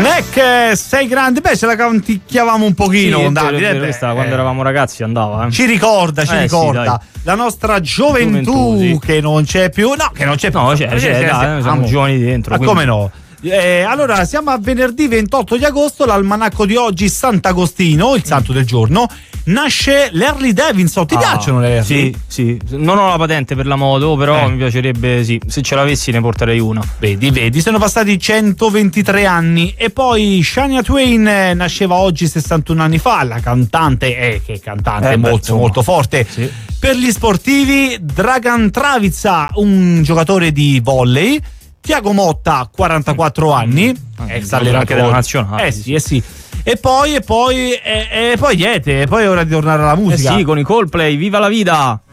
Non è che sei grande, beh, ce la canticchiavamo un pochino con Davide. Quando eravamo ragazzi andava. Ci ricorda Sì, la nostra gioventù, sì. che non c'è più. No, che non c'è più. No, c'è, siamo giovani dentro. Ma come no? Allora, siamo a venerdì 28 di agosto, l'almanacco di oggi, Sant'Agostino, il santo del giorno. Nasce l'Harley Davidson. Ti piacciono le Harley? Sì. Non ho la patente per la moto, però mi piacerebbe, sì. Se ce l'avessi ne porterei una. Vedi, sono passati 123 anni. E poi Shania Twain nasceva oggi 61 anni fa, la cantante, che cantante molto forte. Sì. Per gli sportivi, Dragan Travica, un giocatore di volley. Tiago Motta, 44 anni, ex anche della nazionale. Sì. E poi niente, poi è ora di tornare alla musica. Sì, con i Coldplay, viva la vita!